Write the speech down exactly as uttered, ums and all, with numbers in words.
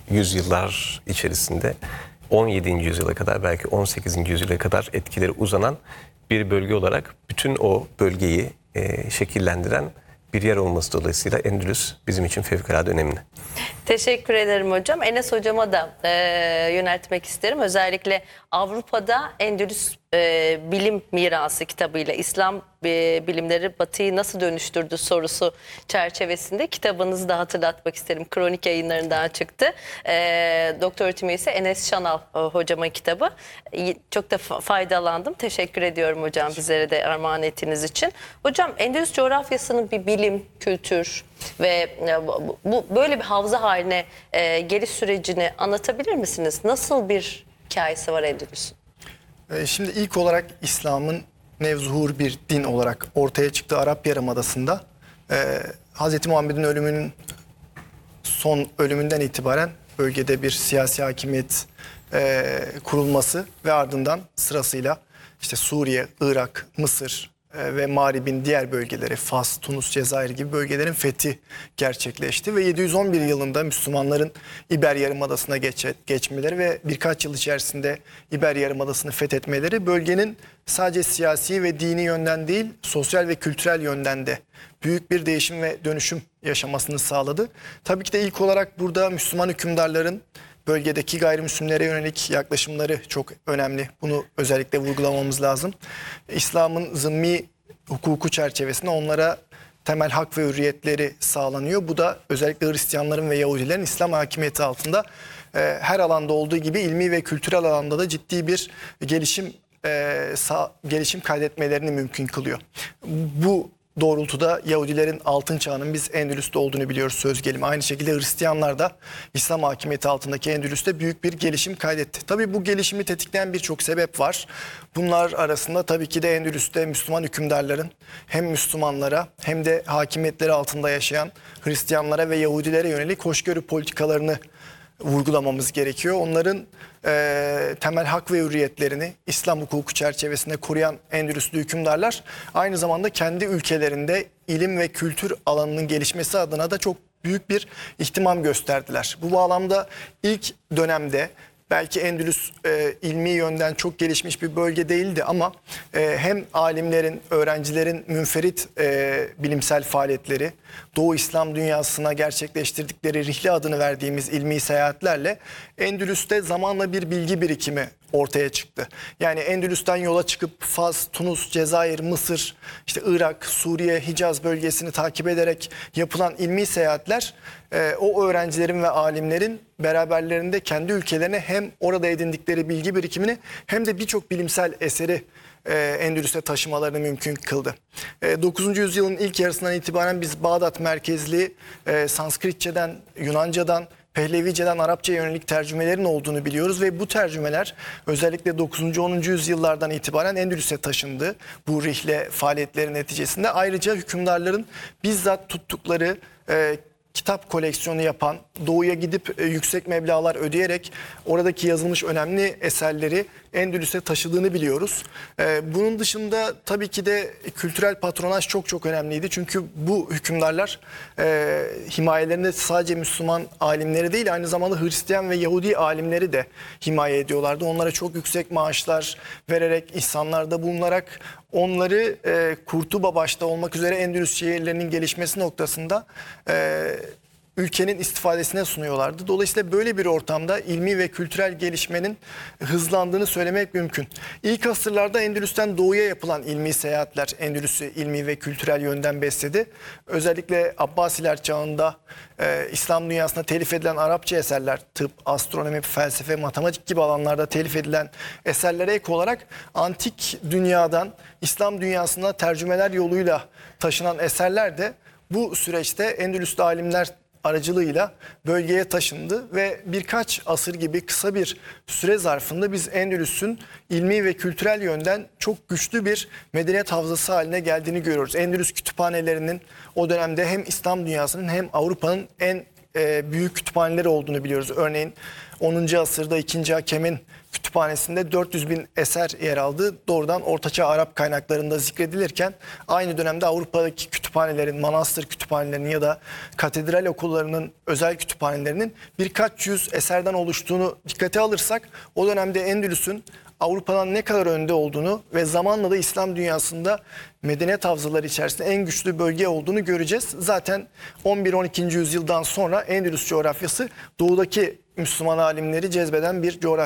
yüzyıllar içerisinde on yedinci yüzyıla kadar, belki on sekizinci yüzyıla kadar etkileri uzanan bir bölge olarak bütün o bölgeyi e, şekillendiren bir yer olması dolayısıyla Endülüs bizim için fevkalade önemli. Teşekkür ederim hocam. Enes hocama da e, yöneltmek isterim. Özellikle Avrupa'da Endülüs e, Bilim Mirası kitabıyla İslam e, bilimleri Batı'yı nasıl dönüştürdü sorusu çerçevesinde kitabınızı da hatırlatmak isterim. Kronik yayınlarından çıktı. E, Doktor öğretim üyesi Enes Şanal e, hocamın kitabı. E, çok da faydalandım. Teşekkür ediyorum hocam bizlere de armağan ettiğiniz için. Hocam Endülüs coğrafyasının bir bilim, kültür ve bu, bu böyle bir havza haline e, geliş sürecini anlatabilir misiniz? Nasıl bir hikayesi var Endülüs'ün? Şimdi ilk olarak İslam'ın nevzuhur bir din olarak ortaya çıktığı Arap Yarımadası'nda e, Hz. Muhammed'in ölümünün son ölümünden itibaren bölgede bir siyasi hakimiyet e, kurulması ve ardından sırasıyla işte Suriye, Irak, Mısır e, ve Mağrib'in diğer bölgeleri, Fas, Tunus, Cezayir gibi bölgelerin fethi gerçekleşti ve yedi yüz on bir yılında Müslümanların İber Yarımadası'na geç, geçmeleri ve birkaç yıl içerisinde İber Yarımadası'nı fethetmeleri bölgenin sadece siyasi ve dini yönden değil, sosyal ve kültürel yönden de büyük bir değişim ve dönüşüm yaşamasını sağladı. Tabii ki de ilk olarak burada Müslüman hükümdarların bölgedeki gayrimüslimlere yönelik yaklaşımları çok önemli. Bunu özellikle vurgulamamız lazım. İslam'ın zımmi hukuku çerçevesinde onlara temel hak ve hürriyetleri sağlanıyor. Bu da özellikle Hristiyanların ve Yahudilerin İslam hakimiyeti altında e, her alanda olduğu gibi ilmi ve kültürel alanda da ciddi bir gelişim e, sağ, gelişim kaydetmelerini mümkün kılıyor. Bu doğrultuda Yahudilerin altın çağının biz Endülüs'te olduğunu biliyoruz söz gelimi. Aynı şekilde Hristiyanlar da İslam hakimiyeti altındaki Endülüs'te büyük bir gelişim kaydetti. Tabii bu gelişimi tetikleyen birçok sebep var. Bunlar arasında tabii ki de Endülüs'te Müslüman hükümdarların hem Müslümanlara hem de hakimiyetleri altında yaşayan Hristiyanlara ve Yahudilere yönelik hoşgörü politikalarını vurgulamamız gerekiyor. Onların e, temel hak ve hürriyetlerini İslam hukuku çerçevesinde koruyan Endülüslü hükümdarlar aynı zamanda kendi ülkelerinde ilim ve kültür alanının gelişmesi adına da çok büyük bir ihtimam gösterdiler. Bu bağlamda ilk dönemde belki Endülüs e, ilmi yönden çok gelişmiş bir bölge değildi ama e, hem alimlerin, öğrencilerin münferit e, bilimsel faaliyetleri, Doğu İslam dünyasına gerçekleştirdikleri rihle adını verdiğimiz ilmi seyahatlerle Endülüs'te zamanla bir bilgi birikimi ortaya çıktı. Yani Endülüs'ten yola çıkıp Fas, Tunus, Cezayir, Mısır, işte Irak, Suriye, Hicaz bölgesini takip ederek yapılan ilmi seyahatler e, o öğrencilerin ve alimlerin beraberlerinde kendi ülkelerine hem orada edindikleri bilgi birikimini hem de birçok bilimsel eseri Endülüs'e taşımalarını mümkün kıldı. dokuzuncu yüzyılın ilk yarısından itibaren biz Bağdat merkezli Sanskritçeden, Yunanca'dan, Pehlevice'den Arapça'ya yönelik tercümelerin olduğunu biliyoruz ve bu tercümeler özellikle dokuzuncu onuncu yüzyıllardan itibaren Endülüs'e taşındı. Bu rihle faaliyetleri neticesinde ayrıca hükümdarların bizzat tuttukları e, kitap koleksiyonu yapan, doğuya gidip e, yüksek meblağlar ödeyerek oradaki yazılmış önemli eserleri Endülüs'e taşıdığını biliyoruz. E, bunun dışında tabii ki de kültürel patronaj çok çok önemliydi. Çünkü bu hükümdarlar e, himayelerinde sadece Müslüman alimleri değil, aynı zamanda Hristiyan ve Yahudi alimleri de himaye ediyorlardı. Onlara çok yüksek maaşlar vererek, ihsanlarda bulunarak onları e, Kurtuba başta olmak üzere Endülüs şehirlerinin gelişmesi noktasında e, ülkenin istifadesine sunuyorlardı. Dolayısıyla böyle bir ortamda ilmi ve kültürel gelişmenin hızlandığını söylemek mümkün. İlk asırlarda Endülüs'ten doğuya yapılan ilmi seyahatler Endülüs'ü ilmi ve kültürel yönden besledi. Özellikle Abbasiler çağında e, İslam dünyasında telif edilen Arapça eserler, tıp, astronomi, felsefe, matematik gibi alanlarda telif edilen eserlere ek olarak antik dünyadan İslam dünyasına tercümeler yoluyla taşınan eserler de bu süreçte Endülüslü alimler aracılığıyla bölgeye taşındı ve birkaç asır gibi kısa bir süre zarfında biz Endülüs'ün ilmi ve kültürel yönden çok güçlü bir medeniyet havzası haline geldiğini görüyoruz. Endülüs kütüphanelerinin o dönemde hem İslam dünyasının hem Avrupa'nın en e, büyük kütüphaneleri olduğunu biliyoruz. Örneğin onuncu asırda ikinci Hakem'in kütüphanesi kütüphanesinde dört yüz bin eser yer aldığı doğrudan Ortaçağ Arap kaynaklarında zikredilirken aynı dönemde Avrupa'daki kütüphanelerin, manastır kütüphanelerinin ya da katedral okullarının özel kütüphanelerinin birkaç yüz eserden oluştuğunu dikkate alırsak o dönemde Endülüs'ün Avrupa'dan ne kadar önde olduğunu ve zamanla da İslam dünyasında medeniyet havzaları içerisinde en güçlü bölge olduğunu göreceğiz. Zaten on bir on ikinci yüzyıldan sonra Endülüs coğrafyası doğudaki Müslüman alimleri cezbeden bir coğrafya.